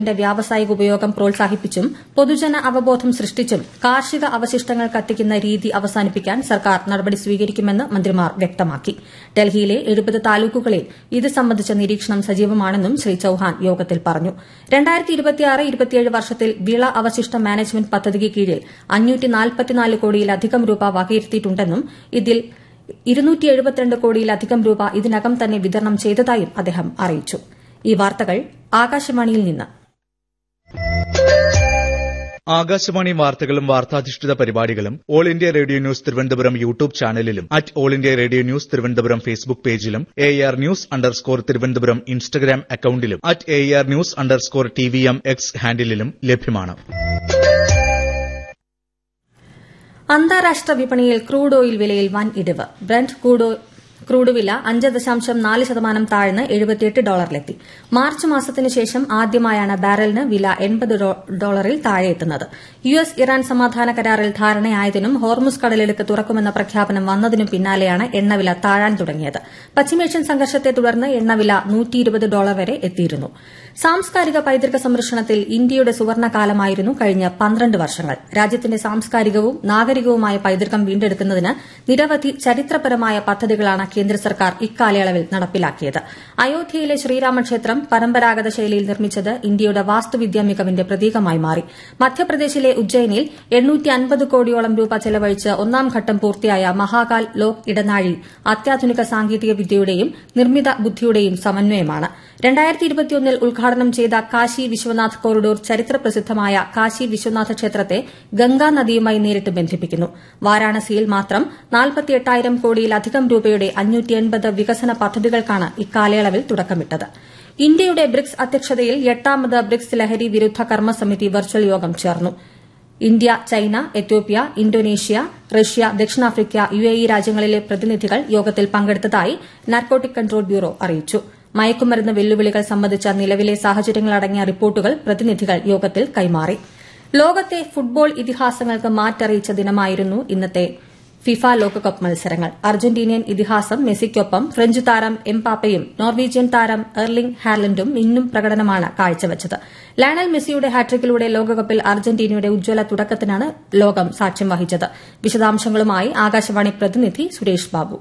വ്യാവസായിക ഉപയോഗം പ്രോത്സാഹിപ്പിച്ചും പൊതുജന അവബോധം സൃഷ്ടിച്ചും കാർഷിക അവശിഷ്ടങ്ങൾ കത്തിക്കുന്ന രീതി അവസാനിപ്പിക്കാൻ സർക്കാർ നടപടി സ്വീകരിക്കുമെന്ന് മന്ത്രിമാർ വ്യക്തമാക്കി. ഡൽഹിയിലെ 70 താലൂക്കുകളിൽ ഇത് സംബന്ധിച്ച നിരീക്ഷണം സജീവമാണെന്നും ശ്രീ ചൌഹാൻ യോഗത്തിൽ പറഞ്ഞു. 2026-27 വർഷത്തിൽ വിള അവശിഷ്ട മാനേജ്മെന്റ് പദ്ധതിക്ക് കീഴിൽ 544 കോടിയിലധികം രൂപ വകയിരുത്തിയിട്ടുണ്ടെന്നും ഇതിൽ 272 കോടിയിലധികം രൂപ ഇതിനകം തന്നെ വിതരണം ചെയ്തതായും അദ്ദേഹം അറിയിച്ചു. ഈ വാർത്തകൾ ആകാശവാണിയിൽ നിന്ന്. ആകാശവാണി വാർത്തകളും വാർത്താധിഷ്ഠിത പരിപാടികളും all India radio news Thiruvananthapuram YouTube ചാനലിലും all India radio news Thiruvananthapuram Facebook പേജിലും AR News_ തിരുവനന്തപുരം ഇൻസ്റ്റഗ്രാം അക്കൌണ്ടിലും AR News_TVM X ഹാൻഡിലും ലഭ്യമാണ്. അന്താരാഷ്ട്ര വിപണിയിൽ ക്രൂഡ് ഓയിൽ വിലയിൽ വൻ ഇടിവ്. ബ്രന്റ് ക്രൂഡ് വില 5.4% താഴ്ന്ന് $78 മാർച്ച് മാസത്തിന് ശേഷം ആദ്യമായാണ് ബാരലിന് വില $80 താഴെയെത്തുന്നത്. US ഇറാൻ സമാധാന കരാറിൽ ധാരണയായതിനും ഹോർമുസ് കടലിടുക്ക് തുറക്കുമെന്ന പ്രഖ്യാപനം വന്നതിനും പിന്നാലെയാണ് എണ്ണവില താഴാൻ തുടങ്ങിയത്. പശ്ചിമേഷ്യൻ സംഘർഷത്തെ തുടർന്ന് എണ്ണവില $120 വരെ എത്തിയിരുന്നു. സാംസ്കാരിക പൈതൃക സംരക്ഷണത്തിൽ ഇന്ത്യയുടെ സുവർണകാലമായിരുന്നു കഴിഞ്ഞ 12 വർഷങ്ങൾ. രാജ്യത്തിന്റെ സാംസ്കാരികവും നാഗരികവുമായ പൈതൃകം വീണ്ടെടുക്കുന്നതിന് നിരവധി ചരിത്രപരമായ പദ്ധതികളാണ് കേന്ദ്ര സർക്കാർ ഇക്കാലയളവിൽ നടപ്പിലാക്കിയത്. അയോധ്യയിലെ ശ്രീരാമക്ഷേത്രം പരമ്പരാഗത ശൈലിയിൽ നിർമ്മിച്ചത് ഇന്ത്യയുടെ വാസ്തുവിദ്യാ മികവിന്റെ പ്രതീകമായി മാറി. മധ്യപ്രദേശിലെ ഉജ്ജയിനിൽ 850 കോടിയോളം രൂപ ചെലവഴിച്ച് ഒന്നാം ഘട്ടം പൂർത്തിയായ മഹാകാൽ ലോക് ഇടനാഴി അത്യാധുനിക സാങ്കേതിക വിദ്യയുടെയും നിർമ്മിത ബുദ്ധിയുടെയും സമന്വയമാണ്. 2021 ഉദ്ഘാടനം ചെയ്ത കാശി വിശ്വനാഥ് കോറിഡോർ ചരിത്രപ്രസിദ്ധമായ കാശി വിശ്വനാഥ ക്ഷേത്രത്തെ ഗംഗാ നദിയുമായി നേരിട്ട് ബന്ധിപ്പിക്കുന്നു. വാരാണസിയിൽ മാത്രം 48,000 കോടിയിലധികം രൂപയുടെ 580 വികസന പദ്ധതികൾക്കാണ് ഇക്കാലയളവിൽ തുടക്കമിട്ടത്. ഇന്ത്യയുടെ ബ്രിക്സ് അധ്യക്ഷതയിൽ 8ാമത് ബ്രിക്സ് ലഹരി വിരുദ്ധ കർമ്മസമിതി വെർച്വൽ യോഗം ചേർന്നു. India, China, Ethiopia, Indonesia, Russia, ദക്ഷിണാഫ്രിക്ക, UAE രാജ്യങ്ങളിലെ പ്രതിനിധികൾ യോഗത്തിൽ പങ്കെടുത്തതായി നാർക്കോട്ടിക് കൺട്രോൾ ബ്യൂറോ അറിയിച്ചു. മയക്കുമരുന്ന് വെല്ലുവിളികൾ സംബന്ധിച്ച നിലവിലെ സാഹചര്യങ്ങളടങ്ങിയ റിപ്പോർട്ടുകൾ പ്രതിനിധികൾ യോഗത്തിൽ കൈമാറി. ലോകത്തെ ഫുട്ബോൾ ഇതിഹാസങ്ങൾക്ക് മാറ്ററിയിച്ച ദിനമായിരുന്നു ഇന്നത്തെ ഫിഫ ലോകകപ്പ് മത്സരങ്ങൾ. അർജന്റീനിയൻ ഇതിഹാസം മെസ്സിക്കൊപ്പം ഫ്രഞ്ച് താരം എംപാപ്പയും നോർവീജിയൻ താരം എർലിംഗ് ഹാലൻഡും മിന്നും പ്രകടനമാണ് കാഴ്ചവച്ചത്. ലയണൽ മെസ്സിയുടെ ഹാട്രിക്കിലൂടെ ലോകകപ്പിൽ അർജന്റീനയുടെ ഉജ്ജ്വല തുടക്കത്തിനാണ് ലോകം സാക്ഷ്യം വഹിച്ചത്. വിശദാംശങ്ങളുമായി ആകാശവാണി പ്രതിനിധി സുരേഷ് ബാബു.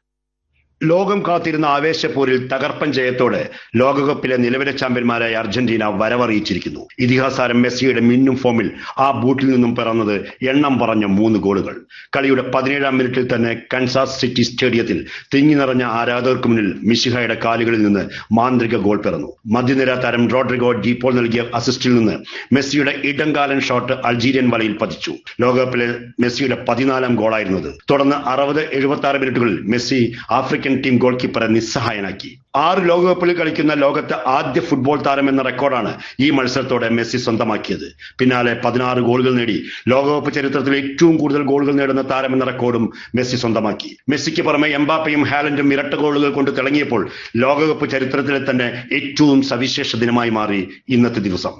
ലോകം കാത്തിരുന്ന ആവേശപ്പോരിൽ തകർപ്പൻ ജയത്തോടെ ലോകകപ്പിലെ നിലവിലെ ചാമ്പ്യന്മാരായ അർജന്റീന വരവറിയിച്ചിരിക്കുന്നു. ഇതിഹാസാരം മെസ്സിയുടെ മിന്നും ഫോമിൽ ആ ബൂട്ടിൽ നിന്നും പിറന്നത് എണ്ണം പറഞ്ഞ 3 ഗോളുകൾ. കളിയുടെ 17ാം മിനിറ്റിൽ തന്നെ കൻസാസ് സിറ്റി സ്റ്റേഡിയത്തിൽ തിങ്ങി നിറഞ്ഞ ആരാധകർക്ക് മുന്നിൽ മിശിഹയുടെ കാലുകളിൽ നിന്ന് മാന്ത്രിക ഗോൾ പിറന്നു. മധ്യനിര താരം റോഡ്രിഗോ ഡീപോൾ നൽകിയ അസിസ്റ്റിൽ നിന്ന് മെസ്സിയുടെ ഇടംകാലൻ ഷോട്ട് അൾജീരിയൻ വലയിൽ പതിച്ചു. ലോകകപ്പിലെ മെസ്സിയുടെ 14ാം ഗോളായിരുന്നത്. തുടർന്ന് 60-76 മിനിറ്റുകളിൽ മെസ്സി ആഫ്രിക്കൻ ടീം ഗോൾ കീപ്പറെ നിസ്സഹായനാക്കി. 6 ലോകകപ്പിൽ കളിക്കുന്ന ലോകത്തെ ആദ്യ ഫുട്ബോൾ താരം എന്ന റെക്കോർഡാണ് ഈ മത്സരത്തോടെ മെസ്സി സ്വന്തമാക്കിയത്. പിന്നാലെ 16 ഗോളുകൾ നേടി ലോകകപ്പ് ചരിത്രത്തിൽ ഏറ്റവും കൂടുതൽ ഗോളുകൾ നേടുന്ന താരം എന്ന റെക്കോർഡും മെസ്സി സ്വന്തമാക്കി. മെസ്സിക്ക് പുറമെ എംബാപ്പയും ഹാലൻഡും ഇരട്ട ഗോളുകൾ കൊണ്ട് തിളങ്ങിയപ്പോൾ ലോകകപ്പ് ചരിത്രത്തിലെ തന്നെ ഏറ്റവും സവിശേഷ ദിനമായി മാറി ഇന്നത്തെ ദിവസം.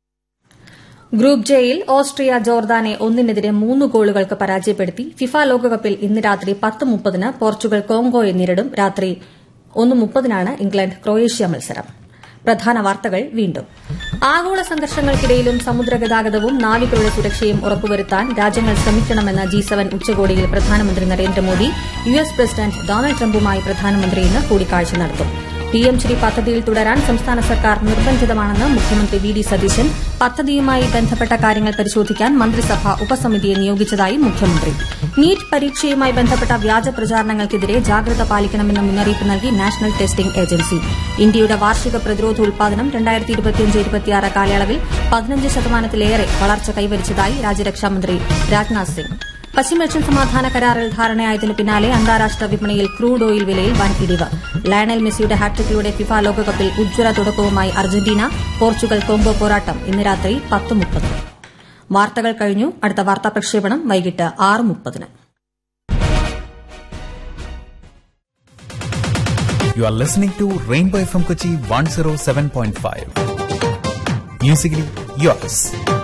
ഗ്രൂപ്പ് ജെയിൽ ഓസ്ട്രിയ ജോർദാനെ 1-3 ഗോളുകൾക്ക് പരാജയപ്പെടുത്തി. ഫിഫ ലോകകപ്പിൽ ഇന്ന് രാത്രി 10:30 പോർച്ചുഗൽ കോങ്കോയെ നേരിടും. രാത്രി 1:30 ഇംഗ്ലണ്ട് ക്രൊയേഷ്യ മത്സരം. പ്രധാന വാർത്തകൾ വീണ്ടും. ആഗോള സംഘർഷങ്ങൾക്കിടയിലും സമുദ്രഗതാഗതവും നാവികരുടെ സുരക്ഷയും ഉറപ്പുവരുത്താൻ രാജ്യങ്ങൾ ശ്രമിക്കണമെന്ന് G7 ഉച്ചകോടിയിൽ പ്രധാനമന്ത്രി നരേന്ദ്രമോദി. US പ്രസിഡന്റ് ഡൊണാൾഡ് ട്രംപുമായി പ്രധാനമന്ത്രി ഇന്ന് കൂടിക്കാഴ്ച നടത്തും. PM ശ്രീ പദ്ധതിയിൽ തുടരാൻ സംസ്ഥാന സർക്കാർ നിർബന്ധിതമാണെന്ന് മുഖ്യമന്ത്രി VD സതീശൻ. പദ്ധതിയുമായി ബന്ധപ്പെട്ട കാര്യങ്ങൾ പരിശോധിക്കാൻ മന്ത്രിസഭ ഉപസമിതിയെ നിയോഗിച്ചതായി മുഖ്യമന്ത്രി. നീറ്റ് പരീക്ഷയുമായി ബന്ധപ്പെട്ട വ്യാജ പ്രചാരണങ്ങൾക്കെതിരെ ജാഗ്രത പാലിക്കണമെന്ന് മുന്നറിയിപ്പ് നൽകി നാഷണൽ ടെസ്റ്റിംഗ് ഏജൻസി. ഇന്ത്യയുടെ വാർഷിക പ്രതിരോധ ഉൽപാദനം 2025-26 കാലയളവിൽ 15% വളർച്ച കൈവരിച്ചതായി രാജ്യരക്ഷാമന്ത്രി രാജ്നാഥ് സിംഗ്. പശ്ചിമേഷ്യൻ സമാധാന കരാറിൽ ധാരണയായതിനു പിന്നാലെ അന്താരാഷ്ട്ര വിപണിയിൽ ക്രൂഡ് ഓയിൽ വിലയിൽ വൻ ഇടിവ്. ലയണൽ മെസ്സിയുടെ ഹാട്രിക്കിലൂടെ ഫിഫ ലോകകപ്പിൽ ഉജ്ജ്വല തുടക്കവുമായി അർജന്റീന. പോർച്ചുഗൽ കോങ്കോ പോരാട്ടം ഇന്ന് രാത്രി 10:30. വാർത്തകൾ കഴിഞ്ഞു. അടുത്ത വാർത്താ പ്രക്ഷേപണം വൈകിട്ട് 6:30. You are listening to Rainbow FM Kochi 107.5. Musically yours.